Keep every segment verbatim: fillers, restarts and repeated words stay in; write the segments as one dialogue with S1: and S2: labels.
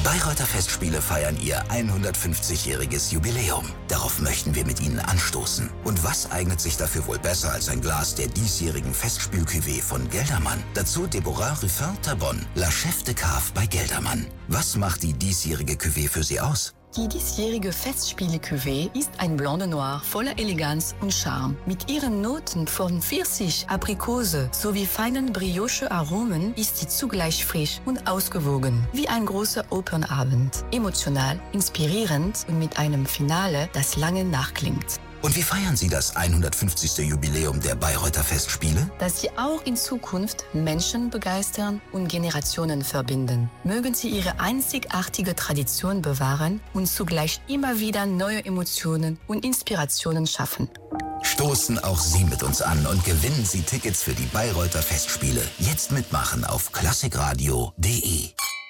S1: Bayreuther Festspiele feiern ihr hundertfünfzigjähriges Jubiläum. Darauf möchten wir mit Ihnen anstoßen. Und was eignet sich dafür wohl besser als ein Glas der diesjährigen Festspiel-Cuvée von Geldermann? Dazu Deborah Ruffin-Tabonne, La Chef de Cave bei Geldermann. Was macht die diesjährige Cuvée für Sie aus?
S2: Die diesjährige Festspiele-Cuvée ist ein Blanc de Noir voller Eleganz und Charme. Mit ihren Noten von Pfirsich, Aprikose sowie feinen Brioche-Aromen ist sie zugleich frisch und ausgewogen, wie ein großer Opernabend. Emotional, inspirierend und mit einem Finale, das lange nachklingt.
S1: Und wie feiern Sie das hundertfünfzigste Jubiläum der Bayreuther Festspiele?
S2: Dass Sie auch in Zukunft Menschen begeistern und Generationen verbinden. Mögen Sie Ihre einzigartige Tradition bewahren und zugleich immer wieder neue Emotionen und Inspirationen schaffen.
S1: Stoßen auch Sie mit uns an und gewinnen Sie Tickets für die Bayreuther Festspiele. Jetzt mitmachen auf klassikradio punkt de.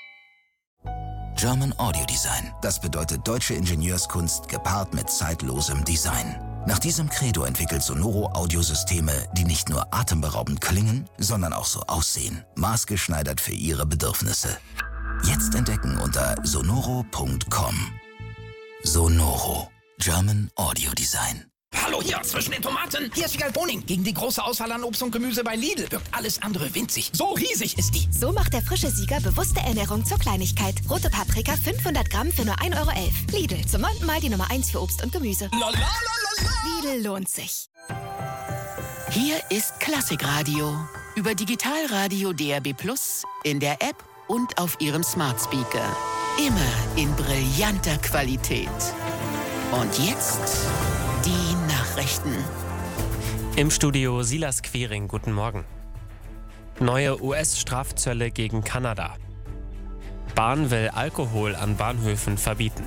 S1: German Audio Design. Das bedeutet deutsche Ingenieurskunst gepaart mit zeitlosem Design. Nach diesem Credo entwickelt Sonoro Audiosysteme, die nicht nur atemberaubend klingen, sondern auch so aussehen. Maßgeschneidert für Ihre Bedürfnisse. Jetzt entdecken unter sonoro punkt com. Sonoro. German Audio Design.
S3: Hallo hier, zwischen den Tomaten. Hier ist Wiegald Boning. Gegen die große Auswahl an Obst und Gemüse bei Lidl wirkt alles andere winzig. So riesig ist die.
S4: So macht der frische Sieger bewusste Ernährung zur Kleinigkeit. Rote Paprika fünfhundert Gramm für nur ein Euro elf. Lidl, zum neunten Mal die Nummer eins für Obst und Gemüse.
S3: La, la, la, la, la.
S4: Lidl lohnt sich.
S5: Hier ist Klassikradio. Über Digitalradio D R B Plus, in der App und auf Ihrem Smart Speaker. Immer in brillanter Qualität. Und jetzt die Nachrichten.
S6: Im Studio Silas Quiring, guten Morgen. Neue U S-Strafzölle gegen Kanada. Bahn will Alkohol an Bahnhöfen verbieten.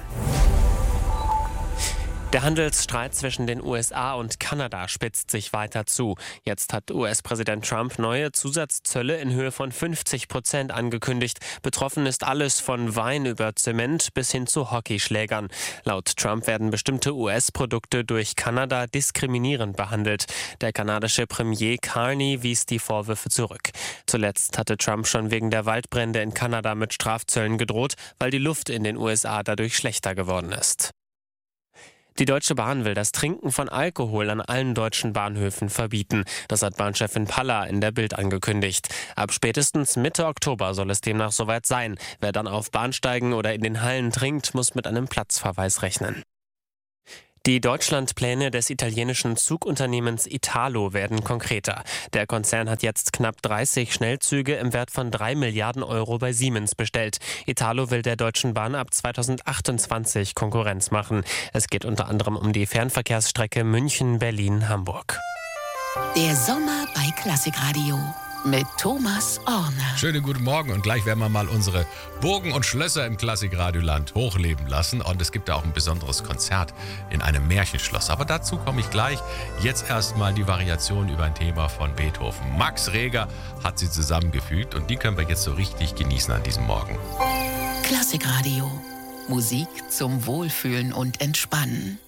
S6: Der Handelsstreit zwischen den U S A und Kanada spitzt sich weiter zu. Jetzt hat U S-Präsident Trump neue Zusatzzölle in Höhe von fünfzig Prozent angekündigt. Betroffen ist alles von Wein über Zement bis hin zu Hockeyschlägern. Laut Trump werden bestimmte U S-Produkte durch Kanada diskriminierend behandelt. Der kanadische Premier Carney wies die Vorwürfe zurück. Zuletzt hatte Trump schon wegen der Waldbrände in Kanada mit Strafzöllen gedroht, weil die Luft in den U S A dadurch schlechter geworden ist. Die Deutsche Bahn will das Trinken von Alkohol an allen deutschen Bahnhöfen verbieten. Das hat Bahnchefin Palla in der Bild angekündigt. Ab spätestens Mitte Oktober soll es demnach soweit sein. Wer dann auf Bahnsteigen oder in den Hallen trinkt, muss mit einem Platzverweis rechnen. Die Deutschlandpläne des italienischen Zugunternehmens Italo werden konkreter. Der Konzern hat jetzt knapp dreißig Schnellzüge im Wert von drei Milliarden Euro bei Siemens bestellt. Italo will der Deutschen Bahn ab zweitausendachtundzwanzig Konkurrenz machen. Es geht unter anderem um die Fernverkehrsstrecke München-Berlin-Hamburg.
S5: Der Sommer bei Klassikradio mit Thomas Orner.
S7: Schönen guten Morgen und gleich werden wir mal unsere Burgen und Schlösser im Klassikradioland hochleben lassen. Und es gibt da auch ein besonderes Konzert in einem Märchenschloss. Aber dazu komme ich gleich. Jetzt erstmal die Variation über ein Thema von Beethoven. Max Reger hat sie zusammengefügt und die können wir jetzt so richtig genießen an diesem Morgen.
S5: Klassikradio. Musik zum Wohlfühlen und Entspannen.